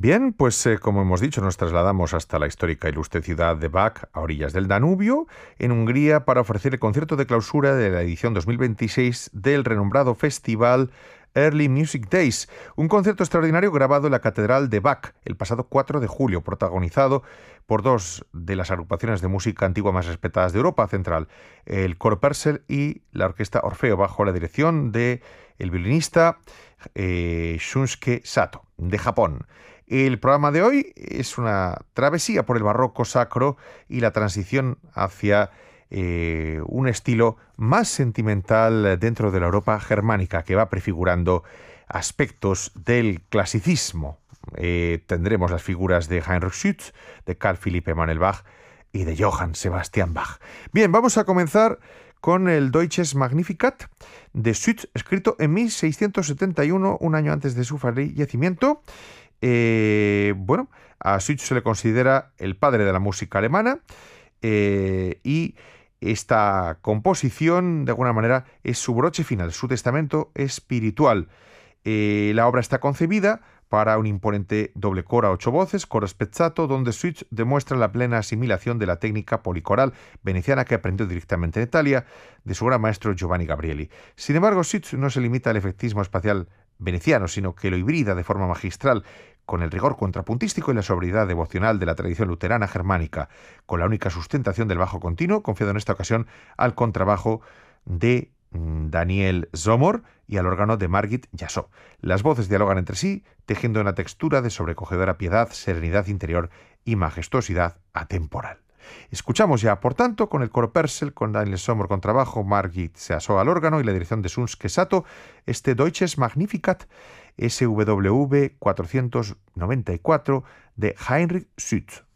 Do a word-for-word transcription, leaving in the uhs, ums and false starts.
Bien, pues eh, como hemos dicho, nos trasladamos hasta la histórica e ilustre ciudad de Bach, a orillas del Danubio, en Hungría, para ofrecer el concierto de clausura de la edición dos mil veintiséis del renombrado festival Early Music Days, un concierto extraordinario grabado en la Catedral de Bach el pasado cuatro de julio, protagonizado por dos de las agrupaciones de música antigua más respetadas de Europa Central, el Coro Purcell y la Orquesta Orfeo, bajo la dirección de el violinista eh, Shunsuke Sato, de Japón. El programa de hoy es una travesía por el barroco sacro y la transición hacia eh, un estilo más sentimental dentro de la Europa germánica, que va prefigurando aspectos del clasicismo. Eh, tendremos las figuras de Heinrich Schütz, de Carl Philipp Emanuel Bach y de Johann Sebastian Bach. Bien, vamos a comenzar con el Deutsches Magnificat de Schütz, escrito en mil seiscientos setenta y uno, un año antes de su fallecimiento. Eh, bueno, a Schütz se le considera el padre de la música alemana eh, y esta composición, de alguna manera, es su broche final, su testamento espiritual. Eh, la obra está concebida para un imponente doble coro a ocho voces, coro spezzato, donde Schütz demuestra la plena asimilación de la técnica policoral veneciana que aprendió directamente en Italia de su gran maestro Giovanni Gabrieli. Sin embargo, Schütz no se limita al efectismo espacial veneciano, sino que lo hibrida de forma magistral con el rigor contrapuntístico y la sobriedad devocional de la tradición luterana germánica, con la única sustentación del bajo continuo, confiado en esta ocasión al contrabajo de Daniel Zomor y al órgano de Margit Jasso. Las voces dialogan entre sí, tejiendo una textura de sobrecogedora piedad, serenidad interior y majestuosidad atemporal. Escuchamos ya, por tanto, con el Coro Purcell, con Daniel Zomor contrabajo, Margit Jasso al órgano y la dirección de Shunsuke Sato, este Deutsches Magnificat S W V cuatrocientos noventa y cuatro de Heinrich Schütz.